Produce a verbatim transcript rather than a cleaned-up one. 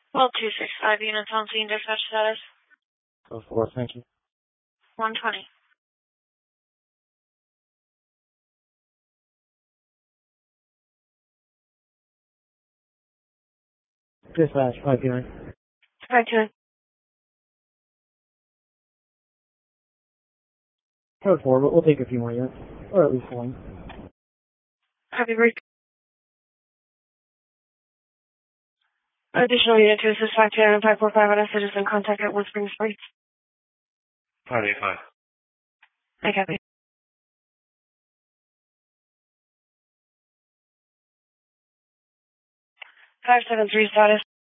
Well, two six five units on scene, dispatch status. Go for it, thank you. one twenty. Dispatch, five nine. five two. Code four, but we'll take a few more units. Or at least one. Copy, break. Additional unit to assist five two and five four five on a citizen contact at One Springs Police. five eight five. I copy. five seven three status.